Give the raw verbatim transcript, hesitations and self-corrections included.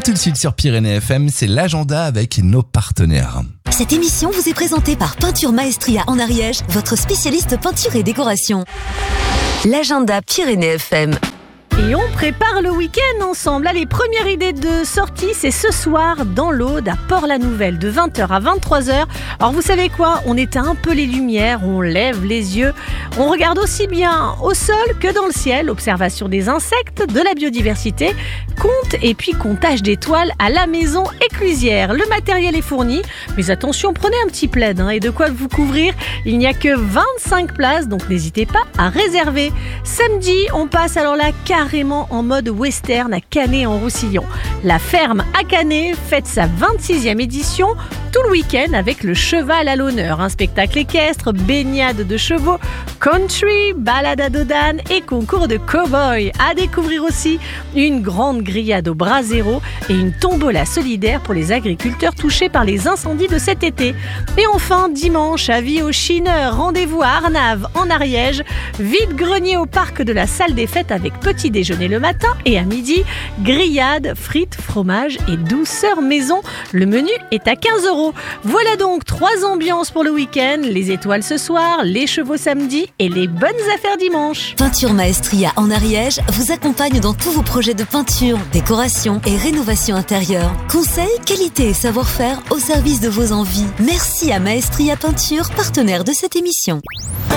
tout de suite sur Pyrénées F M, c'est l'agenda avec nos partenaires. Cette émission vous est présentée par Peinture Maestria en Ariège, votre spécialiste peinture et décoration. L'agenda Pyrénées F M. Et on prépare le week-end ensemble. Allez, première idée de sortie, c'est ce soir dans l'Aude à Port-la-Nouvelle de vingt heures à vingt-trois heures. Alors vous savez quoi, on éteint un peu les lumières, on lève les yeux, on regarde aussi bien au sol que dans le ciel. Observation des insectes, de la biodiversité, compte et puis comptage d'étoiles à la maison éclusière. Le matériel est fourni, mais attention, prenez un petit plaid hein, et de quoi vous couvrir. Il n'y a que vingt-cinq places, donc n'hésitez pas à réserver. Samedi, on passe alors la carrière carrément en mode western à Canet-en-Roussillon. La ferme à Canet fête sa vingt-sixième édition tout le week-end avec le cheval à l'honneur. Un spectacle équestre, baignade de chevaux, country, balade à dos d'âne et concours de cow-boy. À découvrir aussi une grande grillade au brasero et une tombola solidaire pour les agriculteurs touchés par les incendies de cet été. Et enfin, dimanche, avis aux chineurs, rendez-vous à Arnave en Ariège, vide-grenier au parc de la salle des fêtes avec petit déjeuner le matin et à midi, grillade, frites, fromage et douceur maison. Le menu est à quinze euros. Voilà donc trois ambiances pour le week-end, les étoiles ce soir, les chevaux samedi et les bonnes affaires dimanche. Peinture Maestria en Ariège vous accompagne dans tous vos projets de peinture, décoration et rénovation intérieure. Conseils, qualité et savoir-faire au service de vos envies. Merci à Maestria Peinture, partenaire de cette émission.